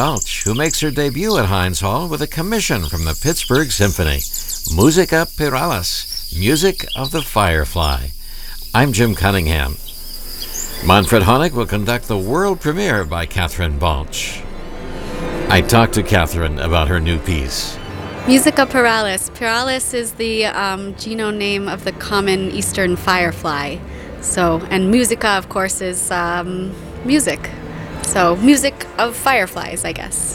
Welch, who makes her debut at Heinz Hall with a commission from the Pittsburgh Symphony, Musica Piralis, Music of the Firefly. I'm Jim Cunningham. Manfred Honeck will conduct the world premiere by Catherine Balch. I talked to Catherine about her new piece. Musica Piralis. Piralis is the genome name of the common eastern firefly. And musica, of course, is music. So, music of fireflies, I guess.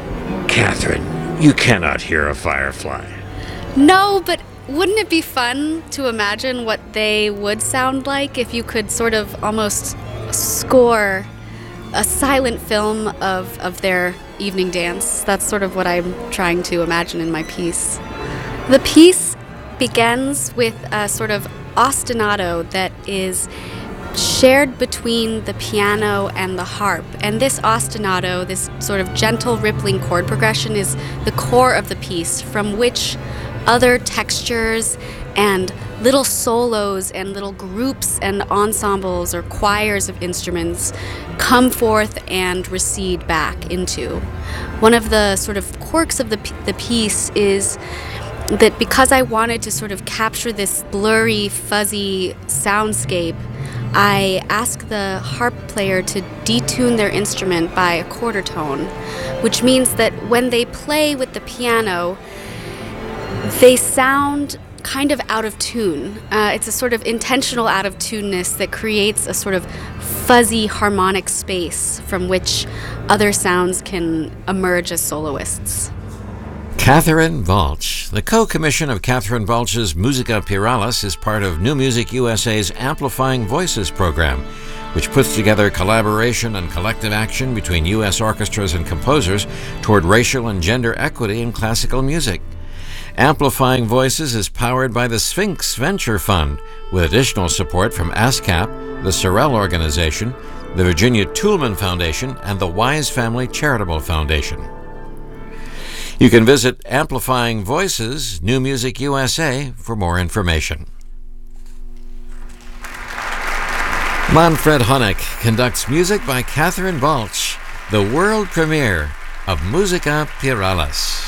Catherine, you cannot hear a firefly. No, but wouldn't it be fun to imagine what they would sound like if you could sort of almost score a silent film of their evening dance? That's sort of what I'm trying to imagine in my piece. The piece begins with a sort of ostinato that is shared between the piano and the harp. And this ostinato, this sort of gentle rippling chord progression, is the core of the piece, from which other textures and little solos and little groups and ensembles or choirs of instruments come forth and recede back into. One of the sort of quirks of the piece is that because I wanted to sort of capture this blurry, fuzzy soundscape, I asked the harp player to detune their instrument by a quarter tone, which means that when they play with the piano, they sound kind of out of tune. It's a sort of intentional out of tuneness that creates a sort of fuzzy harmonic space from which other sounds can emerge as soloists. Catherine Balch. The co-commission of Catherine Balch's Musica Piralis is part of New Music USA's Amplifying Voices program, which puts together collaboration and collective action between U.S. orchestras and composers toward racial and gender equity in classical music. Amplifying Voices is powered by the Sphinx Venture Fund, with additional support from ASCAP, the Sorrell Organization, the Virginia Toolman Foundation, and the Wise Family Charitable Foundation. You can visit Amplifying Voices, New Music USA, for more information. Manfred Honeck conducts music by Catherine Balch, the world premiere of Musica Piralis.